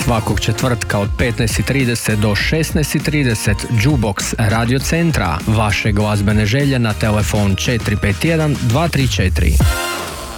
svakog četvrtka od 15:30 do 16:30 Jukebox Radio Centra. Vaše glazbene želje na telefon 451 234.